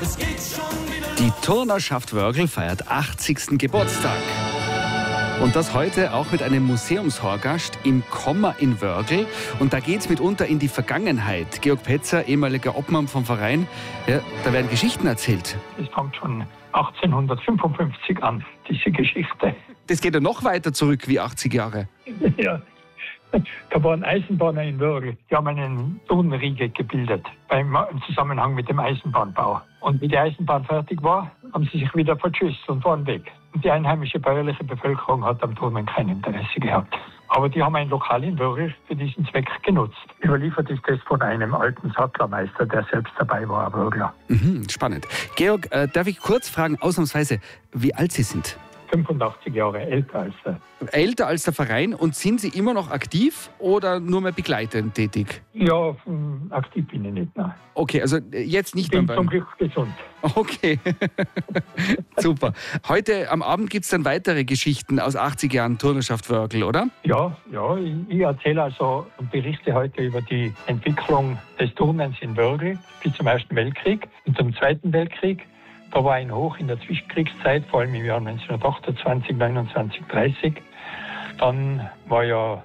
Die Turnerschaft Wörgl feiert 80. Geburtstag. Und das heute auch mit einem Museumshorgast im Komma in Wörgl. Und da geht es mitunter in die Vergangenheit. Georg Petzer, ehemaliger Obmann vom Verein, ja, da werden Geschichten erzählt. Es kommt schon 1855 an, diese Geschichte. Das geht ja noch weiter zurück wie 80 Jahre. Ja. Da waren Eisenbahner in Wörgl, die haben einen Turnriege gebildet im Zusammenhang mit dem Eisenbahnbau. Und wie die Eisenbahn fertig war, haben sie sich wieder verschüsst und waren weg. Und die einheimische bäuerliche Bevölkerung hat am Turnen kein Interesse gehabt. Aber die haben ein Lokal in Wörgl für diesen Zweck genutzt. Überliefert ist das von einem alten Sattlermeister, der selbst dabei war, ein Wörgler. Spannend. Georg, darf ich kurz fragen, ausnahmsweise, wie alt Sie sind? 85 Jahre älter als er. Älter als der Verein, und sind Sie immer noch aktiv oder nur mehr begleitend tätig? Ja, aktiv bin ich nicht. Nein. Okay, also jetzt nicht mehr Ich bin zum Glück gesund. Okay, super. Heute am Abend gibt es dann weitere Geschichten aus 80 Jahren Turnerschaft Wörgl, oder? Ja, ich erzähle also und berichte heute über die Entwicklung des Turnens in Wörgl bis zum Ersten Weltkrieg und zum Zweiten Weltkrieg. Da war ein Hoch in der Zwischenkriegszeit, vor allem im Jahr 1928, 29, 30. Dann war ja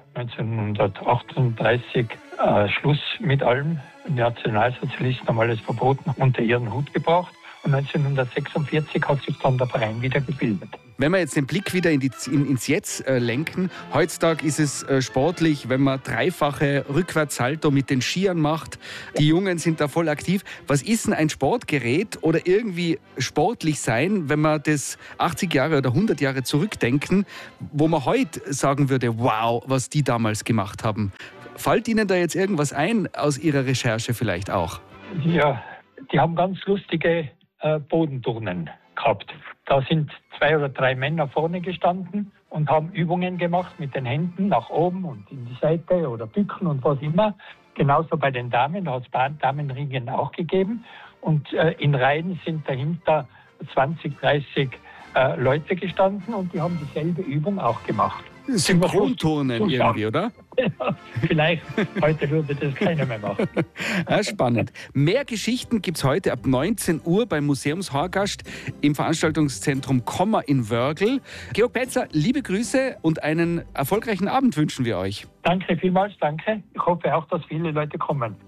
1938 Schluss mit allem. Die Nationalsozialisten haben alles verboten, unter ihren Hut gebracht. Und 1946 hat sich dann der Verein wieder gebildet. Wenn wir jetzt den Blick wieder ins Jetzt lenken, heutzutage ist es sportlich, wenn man dreifache Rückwärtssalto mit den Skiern macht. Die Jungen sind da voll aktiv. Was ist denn ein Sportgerät oder irgendwie sportlich sein, wenn wir das 80 Jahre oder 100 Jahre zurückdenken, wo man heute sagen würde, wow, was die damals gemacht haben. Fällt Ihnen da jetzt irgendwas ein aus Ihrer Recherche vielleicht auch? Ja, die haben ganz lustige Bodenturnen gehabt. Da sind 2 oder 3 Männer vorne gestanden und haben Übungen gemacht mit den Händen nach oben und in die Seite oder bücken und was immer. Genauso bei den Damen, da hat es Damenringen auch gegeben. Und in Reihen sind dahinter 20, 30 Leute gestanden und die haben dieselbe Übung auch gemacht. Synchronturnen irgendwie, oder? Ja, vielleicht. Heute würde das keiner mehr machen. Ja, spannend. Mehr Geschichten gibt es heute ab 19 Uhr beim Museumshorgast im Veranstaltungszentrum Komma in Wörgl. Georg Petzer, liebe Grüße und einen erfolgreichen Abend wünschen wir euch. Danke vielmals, danke. Ich hoffe auch, dass viele Leute kommen.